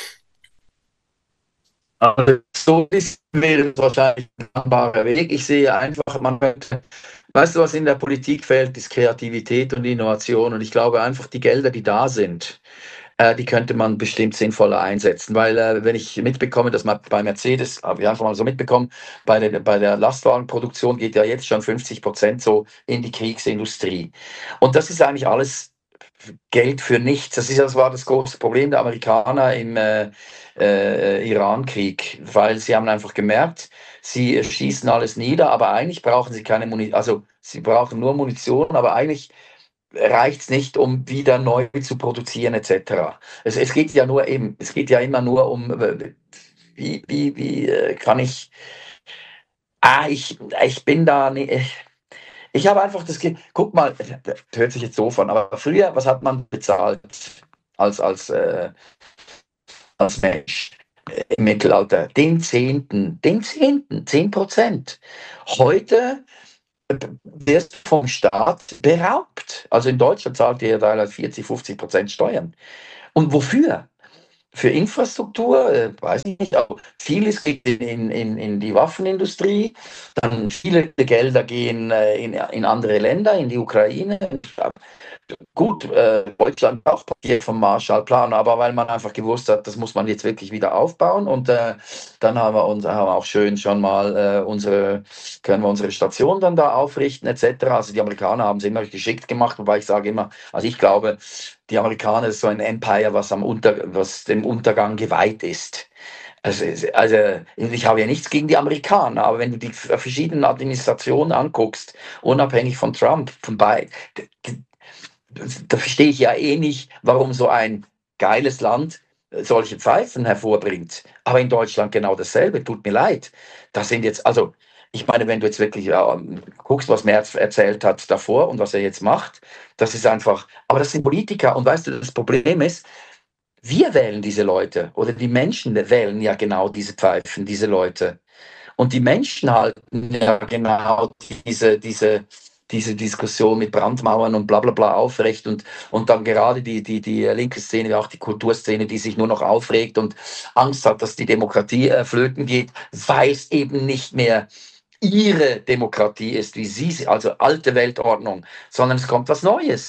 Also so wäre es wahrscheinlich ein gangbarer Weg. Ich sehe einfach, weißt du, was in der Politik fehlt, ist Kreativität und Innovation. Und ich glaube einfach, die Gelder, die da sind, die könnte man bestimmt sinnvoller einsetzen. Weil wenn ich mitbekomme, dass man bei Mercedes, habe ich einfach mal so mitbekommen, bei der Lastwagenproduktion geht ja jetzt schon 50% so in die Kriegsindustrie. Und das ist eigentlich alles Geld für nichts. Das war das große Problem der Amerikaner im Iran-Krieg, weil sie haben einfach gemerkt, sie schießen alles nieder, aber eigentlich brauchen sie keine Munition, also sie brauchen nur Munition, aber eigentlich reicht es nicht, um wieder neu zu produzieren etc. Es geht ja immer nur um, wie kann ich, ich bin da nicht. Ich habe einfach das Gefühl, guck mal, das hört sich jetzt doof an, aber früher, was hat man bezahlt als Mensch im Mittelalter? Den Zehnten, 10%. Heute wirst du vom Staat beraubt. Also in Deutschland zahlt ihr da 40-50% Steuern. Und wofür? Für Infrastruktur, weiß ich nicht, aber vieles geht in die Waffenindustrie, dann viele Gelder gehen in andere Länder, in die Ukraine. Gut, Deutschland auch partiert vom Marshallplan, aber weil man einfach gewusst hat, das muss man jetzt wirklich wieder aufbauen und dann haben wir auch schön schon mal können wir unsere Station dann da aufrichten etc. Also die Amerikaner haben es immer geschickt gemacht, wobei ich sage immer, also ich glaube, die Amerikaner ist so ein Empire, was dem Untergang geweiht ist. Also ich habe ja nichts gegen die Amerikaner, aber wenn du die verschiedenen Administrationen anguckst, unabhängig von Trump, da verstehe ich ja nicht, warum so ein geiles Land solche Pfeifen hervorbringt. Aber in Deutschland genau dasselbe, tut mir leid. Das sind jetzt, also ich meine, wenn du jetzt wirklich guckst, was Merz erzählt hat davor und was er jetzt macht, das ist einfach, aber das sind Politiker und weißt du, das Problem ist, wir wählen diese Leute oder die Menschen wählen ja genau diese Pfeifen, diese Leute. Und die Menschen halten ja genau diese Diskussion mit Brandmauern und bla bla bla aufrecht und dann gerade die linke Szene, auch die Kulturszene, die sich nur noch aufregt und Angst hat, dass die Demokratie flöten geht, weil es eben nicht mehr ihre Demokratie ist, wie sie, also alte Weltordnung, sondern es kommt was Neues.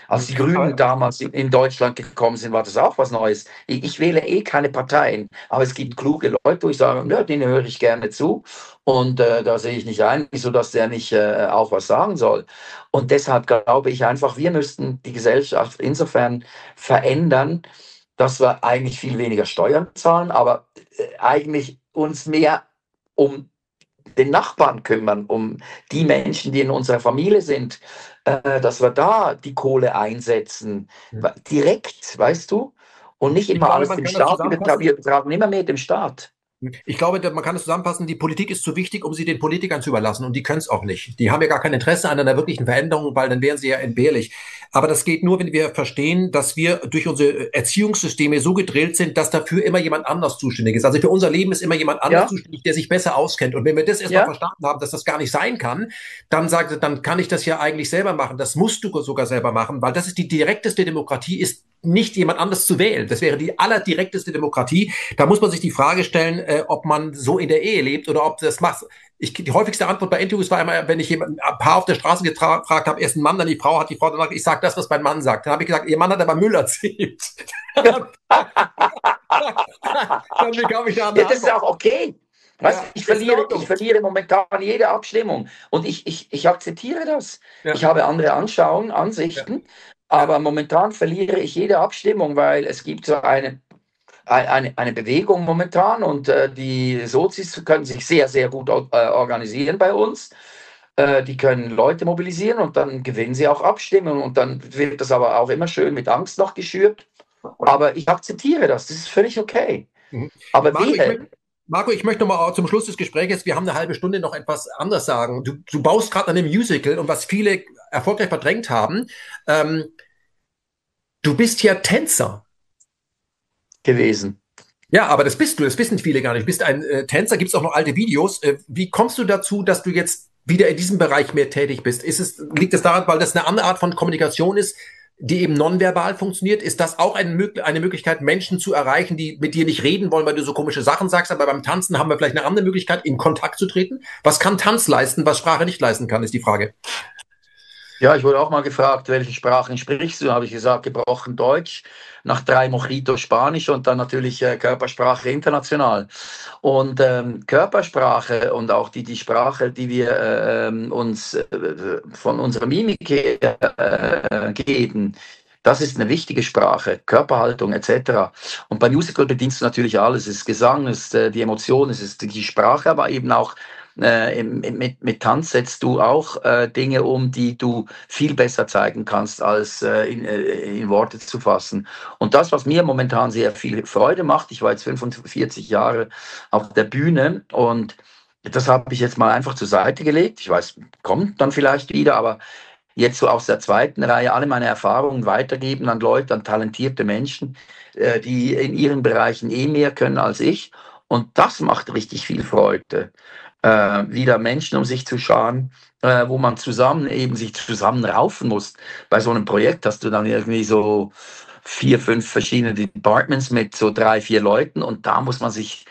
Als die Grünen damals in Deutschland gekommen sind, war das auch was Neues. Ich wähle keine Parteien, aber es gibt kluge Leute, wo ich sage, ja, denen höre ich gerne zu. Und da sehe ich nicht ein, wieso dass der nicht auch was sagen soll. Und deshalb glaube ich einfach, wir müssten die Gesellschaft insofern verändern, dass wir eigentlich viel weniger Steuern zahlen, aber eigentlich uns mehr um den Nachbarn kümmern, um die Menschen, die in unserer Familie sind, dass wir da die Kohle einsetzen, direkt, weißt du, und nicht immer alles dem Staat übertragen. Wir tragen immer mehr dem Staat. Ich glaube, man kann es zusammenfassen, die Politik ist zu wichtig, um sie den Politikern zu überlassen, und die können es auch nicht. Die haben ja gar kein Interesse an einer wirklichen Veränderung, weil dann wären sie ja entbehrlich. Aber das geht nur, wenn wir verstehen, dass wir durch unsere Erziehungssysteme so gedrillt sind, dass dafür immer jemand anders zuständig ist. Also für unser Leben ist immer jemand anders zuständig, der sich besser auskennt. Und wenn wir das erstmal verstanden haben, dass das gar nicht sein kann, dann kann ich das ja eigentlich selber machen. Das musst du sogar selber machen, weil das ist die direkteste Demokratie, ist nicht jemand anders zu wählen. Das wäre die allerdirekteste Demokratie. Da muss man sich die Frage stellen, ob man so in der Ehe lebt oder ob das macht. Die häufigste Antwort bei Interviews war immer, wenn ich ein Paar auf der Straße gefragt habe, erst ein Mann, dann die Frau, hat die Frau danach, ich sage das, was mein Mann sagt. Dann habe ich gesagt, ihr Mann hat aber Müll erzählt. Dann bekam ich da eine das ist auch okay. Weißt, ich verliere momentan jede Abstimmung. Und ich akzeptiere das. Ja. Ich habe andere Ansichten. Ja. Aber momentan verliere ich jede Abstimmung, weil es gibt so eine Bewegung momentan, und die Sozis können sich sehr, sehr gut organisieren bei uns. Die können Leute mobilisieren und dann gewinnen sie auch Abstimmungen, und dann wird das aber auch immer schön mit Angst noch geschürt. Aber ich akzeptiere das ist völlig okay. Aber Marco, ich möchte noch mal zum Schluss des Gesprächs, wir haben eine halbe Stunde, noch etwas anderes sagen. Du baust gerade an einem Musical, und was viele erfolgreich verdrängt haben, du bist ja Tänzer gewesen. Ja, aber das wissen viele gar nicht. Du bist ein Tänzer, gibt es auch noch alte Videos. Wie kommst du dazu, dass du jetzt wieder in diesem Bereich mehr tätig bist? Liegt es daran, weil das eine andere Art von Kommunikation ist, die eben nonverbal funktioniert? Ist das auch eine Möglichkeit, Menschen zu erreichen, die mit dir nicht reden wollen, weil du so komische Sachen sagst, aber beim Tanzen haben wir vielleicht eine andere Möglichkeit, in Kontakt zu treten? Was kann Tanz leisten, was Sprache nicht leisten kann, ist die Frage. Ja, ich wurde auch mal gefragt, welche Sprachen sprichst du? Habe ich gesagt, gebrochen Deutsch, nach 3 Mojitos Spanisch und dann natürlich Körpersprache international. Und Körpersprache und auch die Sprache, die wir uns von unserer Mimik geben, das ist eine wichtige Sprache, Körperhaltung etc. Und beim Musical bedienst du natürlich alles. Es ist Gesang, es ist die Emotion, es ist die Sprache, aber eben auch mit Tanz setzt du auch Dinge um, die du viel besser zeigen kannst, als in Worte zu fassen. Und das, was mir momentan sehr viel Freude macht, ich war jetzt 45 Jahre auf der Bühne, und das habe ich jetzt mal einfach zur Seite gelegt. Ich weiß, kommt dann vielleicht wieder, aber jetzt so aus der zweiten Reihe alle meine Erfahrungen weitergeben an Leute, an talentierte Menschen, die in ihren Bereichen mehr können als ich. Und das macht richtig viel Freude. Wieder Menschen um sich zu scharen, wo man sich zusammenraufen muss. Bei so einem Projekt hast du dann irgendwie so 4, 5 verschiedene Departments mit so 3, 4 Leuten, und da muss man sich